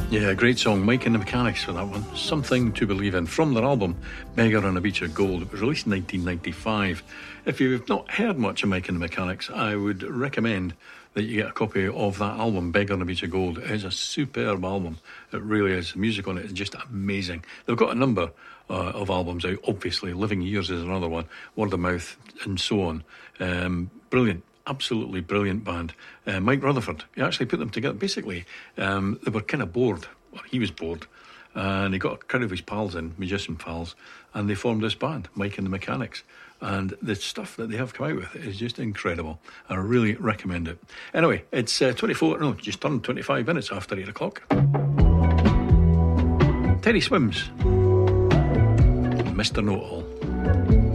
Yeah, great song. Mike and the Mechanics for that one. Something to Believe In, from their album Beggar on a Beach of Gold. It was released in 1995. If you've not heard much of Mike and the Mechanics, I would recommend that you get a copy of that album, Beggar on a Beach of Gold. It is a superb album. It really is. The music on it is just amazing. They've got a number of albums out. Obviously, Living Years is another one, Word of Mouth, and so on. Brilliant. Absolutely brilliant band. Mike Rutherford, he actually put them together. Basically, they were kind of bored, or he was bored, and he got a crowd of his pals in, musician pals, and they formed this band, Mike and the Mechanics. And the stuff that they have come out with is just incredible. I really recommend it. Anyway, it's just turned 25 minutes after 8 o'clock. Teddy Swims, Mr. Know-It-All.